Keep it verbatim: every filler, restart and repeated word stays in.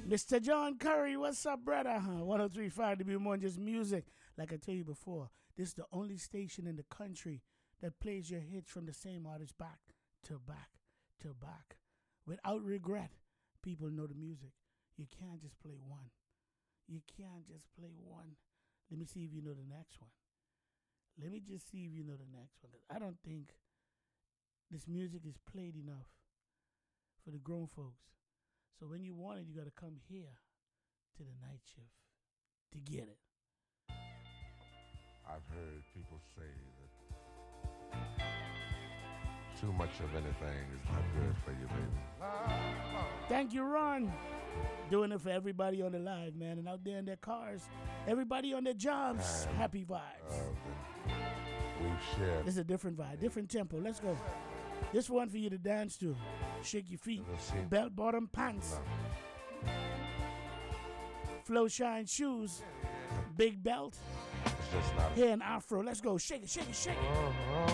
Mister John Curry, what's up, brother? one oh three point five to be more than just music. Like I tell you before, this is the only station in the country that plays your hits from the same artist back to back to back. Without regret, people know the music. You can't just play one. You can't just play one. Let me see if you know the next one. Let me just see if you know the next one. 'Cause I don't think this music is played enough for the grown folks. So when you want it, you got to come here to the night shift to get it. I've heard people say that too much of anything is not good for you, baby. Thank you, Ron. Doing it for everybody on the live, man, and out there in their cars. Everybody on their jobs. And, happy vibes. Uh, we've shared. This is a different vibe, different tempo. Let's go. This one for you to dance to. Shake your feet. Belt bottom pants. No. Flow shine shoes. Big belt. It's just not. Hair and afro. Let's go. Shake it, shake it, shake it. Oh, oh.